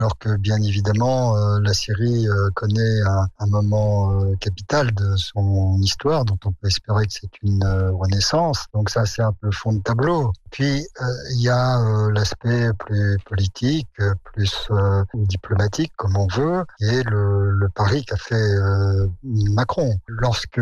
alors que bien évidemment la Syrie connaît un moment capital de son histoire, dont on peut espérer que c'est une renaissance. Donc ça, c'est un peu le fond de tableau. Puis il y a l'aspect plus politique, plus diplomatique, comme on veut, et le pari qu'a fait Macron. Lorsque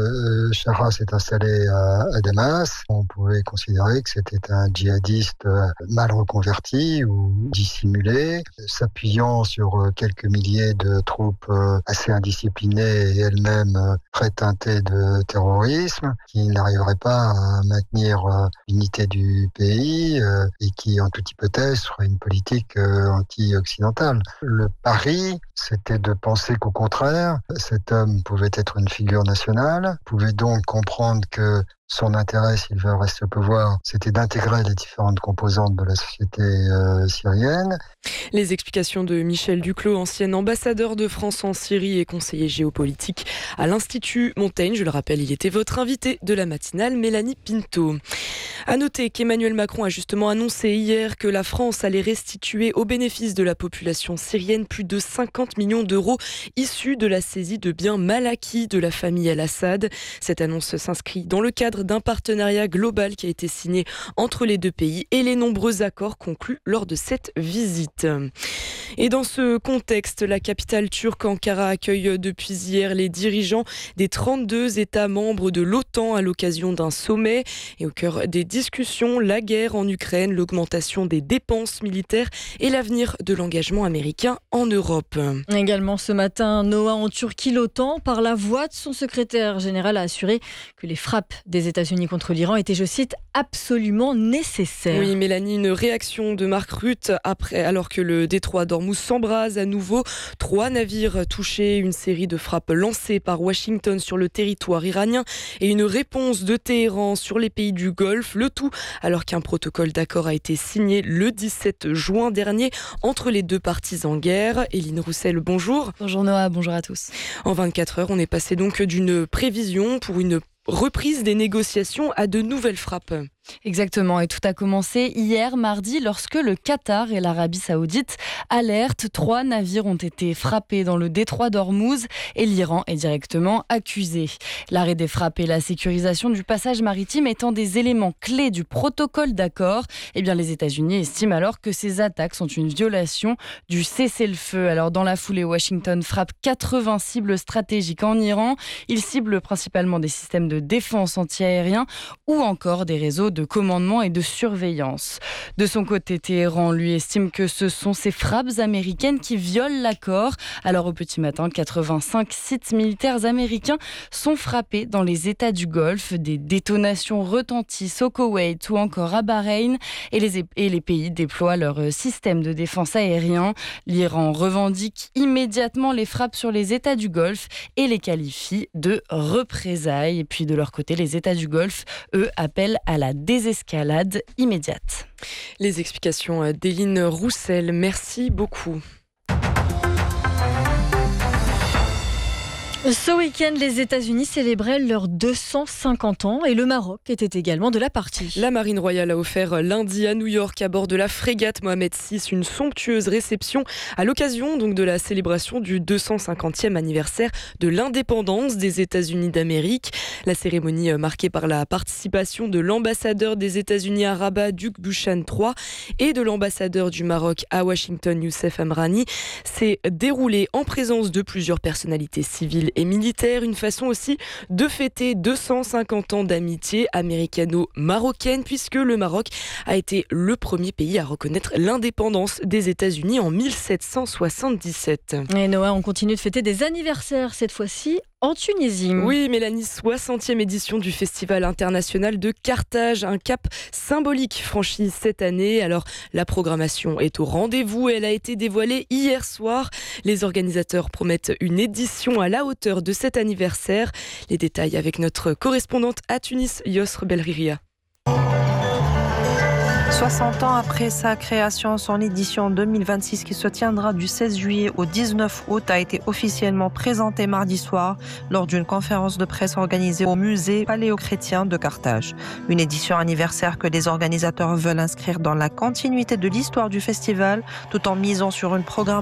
Chara s'est installé à Damas, on pouvait considérer que c'était un djihadiste mal reconverti ou dissimulé, s'appuyant sur quelques milliers de troupes assez indisciplinées et elles-mêmes très teintées de terrorisme, qui n'arriveraient pas à maintenir l'unité du pays et qui, en toute hypothèse, ferait une politique anti-occidentale. Le pari, c'était de penser qu'au contraire, cet homme pouvait être une figure nationale, pouvait donc comprendre que son intérêt, s'il veut rester au pouvoir, c'était d'intégrer les différentes composantes de la société syrienne. Les explications de Michel Duclos, ancien ambassadeur de France en Syrie et conseiller géopolitique à l'Institut Montaigne. Je le rappelle, il était votre invité de la matinale, Mélanie Pinto. À noter qu'Emmanuel Macron a justement annoncé hier que la France allait restituer au bénéfice de la population syrienne plus de 50 millions d'euros issus de la saisie de biens mal acquis de la famille Al-Assad. Cette annonce s'inscrit dans le cadre d'un partenariat global qui a été signé entre les deux pays et les nombreux accords conclus lors de cette visite. Et dans ce contexte, la capitale turque Ankara accueille depuis hier les dirigeants des 32 États membres de l'OTAN à l'occasion d'un sommet. Et au cœur des discussions, la guerre en Ukraine, l'augmentation des dépenses militaires et l'avenir de l'engagement américain en Europe. Également ce matin, Noah en Turquie, l'OTAN, par la voix de son secrétaire général, a assuré que les frappes des États-Unis contre l'Iran étaient, je cite, absolument nécessaires. Oui, Mélanie, une réaction de Mark Rutte alors que le détroit d'Ormuz s'embrase à nouveau. 3 navires touchés, une série de frappes lancées par Washington sur le territoire iranien et une réponse de Téhéran sur les pays du Golfe. Le tout alors qu'un protocole d'accord a été signé le 17 juin dernier entre les deux parties en guerre. Éline Roussel, bonjour. Bonjour Noah, bonjour à tous. En 24 heures, on est passé donc d'une prévision pour une reprise des négociations à de nouvelles frappes. Exactement, et tout a commencé hier mardi lorsque le Qatar et l'Arabie Saoudite alertent. 3 navires ont été frappés dans le détroit d'Ormuz et l'Iran est directement accusé. L'arrêt des frappes et la sécurisation du passage maritime étant des éléments clés du protocole d'accord, les États-Unis estiment alors que ces attaques sont une violation du cessez-le-feu. Alors dans la foulée, Washington frappe 80 cibles stratégiques en Iran. Il cible principalement des systèmes de défense antiaérien ou encore des réseaux de commandement et de surveillance. De son côté, Téhéran, lui, estime que ce sont ces frappes américaines qui violent l'accord. Alors au petit matin, 85 sites militaires américains sont frappés dans les États du Golfe. Des détonations retentissent au Koweït ou encore à Bahreïn et les pays déploient leur système de défense aérien. L'Iran revendique immédiatement les frappes sur les États du Golfe et les qualifie de représailles. Et puis de leur côté, les États du Golfe, eux, appellent à la désescalade immédiate. Les explications d'Éline Roussel, merci beaucoup. Ce week-end, les États-Unis célébraient leurs 250 ans et le Maroc était également de la partie. La Marine royale a offert lundi à New York à bord de la frégate Mohammed VI une somptueuse réception à l'occasion donc de la célébration du 250e anniversaire de l'indépendance des États-Unis d'Amérique. La cérémonie marquée par la participation de l'ambassadeur des États-Unis à Rabat, Duc Bouchan III, et de l'ambassadeur du Maroc à Washington, Youssef Amrani, s'est déroulée en présence de plusieurs personnalités civiles et militaire, une façon aussi de fêter 250 ans d'amitié américano-marocaine puisque le Maroc a été le premier pays à reconnaître l'indépendance des États-Unis en 1777. Et Noah, on continue de fêter des anniversaires cette fois-ci en Tunisie. Oui, Mélanie, 60e édition du Festival international de Carthage, un cap symbolique franchi cette année. Alors, la programmation est au rendez-vous, elle a été dévoilée hier soir. Les organisateurs promettent une édition à la hauteur de cet anniversaire. Les détails avec notre correspondante à Tunis, Yosr Belriria. 60 ans après sa création, son édition 2026 qui se tiendra du 16 juillet au 19 août a été officiellement présentée mardi soir lors d'une conférence de presse organisée au musée paléochrétien de Carthage. Une édition anniversaire que les organisateurs veulent inscrire dans la continuité de l'histoire du festival tout en misant sur une programmation